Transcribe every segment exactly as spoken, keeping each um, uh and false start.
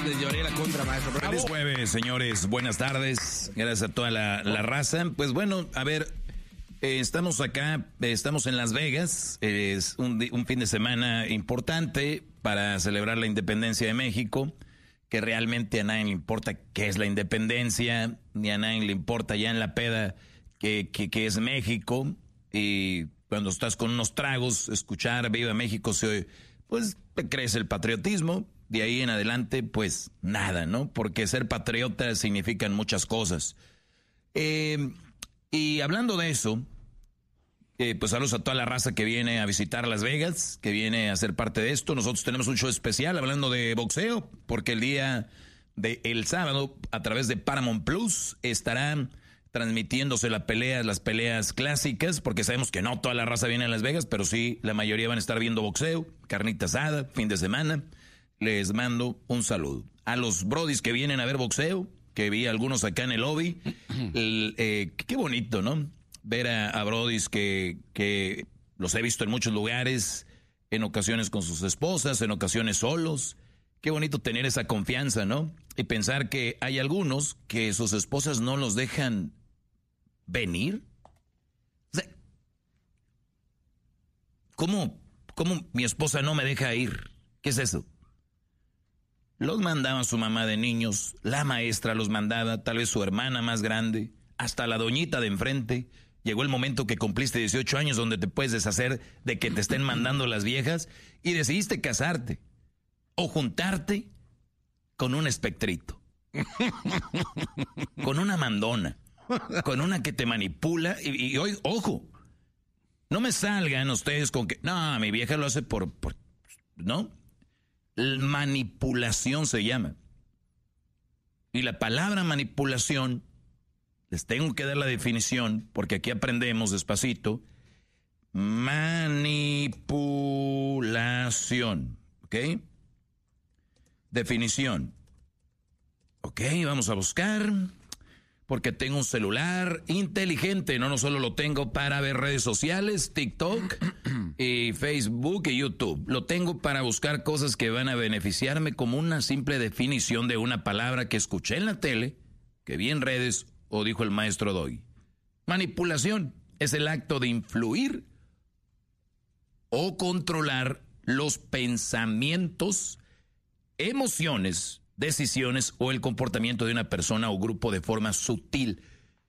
les llevaría la contra, maestro. Bravo. Feliz jueves, señores. Buenas tardes. Gracias a toda la, la raza. Pues bueno, a ver, eh, estamos acá, eh, estamos en Las Vegas. Eh, es un, un fin de semana importante para celebrar la independencia de México, que realmente a nadie le importa qué es la independencia, ni a nadie le importa ya en la peda que, que, que es México. Y cuando estás con unos tragos, escuchar Viva México, se oye, pues te crece el patriotismo. De ahí en adelante, pues nada, ¿no? Porque ser patriota significan muchas cosas. Eh, y hablando de eso, eh, pues saludos a toda la raza que viene a visitar Las Vegas, que viene a ser parte de esto. Nosotros tenemos un show especial hablando de boxeo, porque el día del sábado, a través de Paramount Plus, estarán transmitiéndose la pelea, las peleas clásicas, porque sabemos que no toda la raza viene a Las Vegas, pero sí, la mayoría van a estar viendo boxeo, carnita asada, fin de semana. Les mando un saludo. A los brodis que vienen a ver boxeo, que vi algunos acá en el lobby, el, eh, qué bonito, ¿no? Ver a, a brodis que, que los he visto en muchos lugares, en ocasiones con sus esposas, en ocasiones solos. Qué bonito tener esa confianza, ¿no? Y pensar que hay algunos que sus esposas no los dejan venir. O sea, ¿cómo, cómo mi esposa no me deja ir? ¿Qué es eso? Los mandaba su mamá de niños, la maestra los mandaba, tal vez su hermana más grande, hasta la doñita de enfrente. Llegó el momento que cumpliste dieciocho años donde te puedes deshacer de que te estén mandando las viejas y decidiste casarte o juntarte con un espectrito, con una mandona, con una que te manipula. Y, y hoy, ojo, no me salgan ustedes con que, no, mi vieja lo hace por, por ¿no? Manipulación se llama. Y la palabra manipulación, les tengo que dar la definición, porque aquí aprendemos despacito. Manipulación, ¿ok? Definición. Ok, vamos a buscar, porque tengo un celular inteligente, no, no solo lo tengo para ver redes sociales, TikTok y Facebook y YouTube. Lo tengo para buscar cosas que van a beneficiarme, como una simple definición de una palabra que escuché en la tele, que vi en redes o dijo el maestro Doggy. Manipulación es el acto de influir o controlar los pensamientos, emociones, decisiones o el comportamiento de una persona o grupo de forma sutil.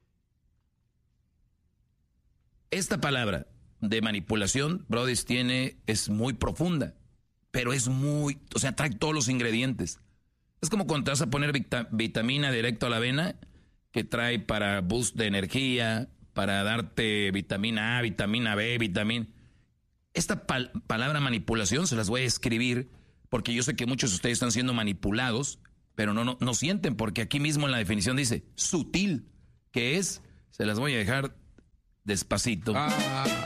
Esta palabra de manipulación, brothers, tiene, es muy profunda, pero es muy, o sea, trae todos los ingredientes. Es como cuando te vas a poner vita, vitamina directo a la vena, que trae para boost de energía, para darte vitamina A, vitamina B, vitamina. Esta pal- palabra manipulación se las voy a escribir, porque yo sé que muchos de ustedes están siendo manipulados, pero no, no, no sienten, porque aquí mismo en la definición dice sutil, que es, se las voy a dejar despacito. Ah.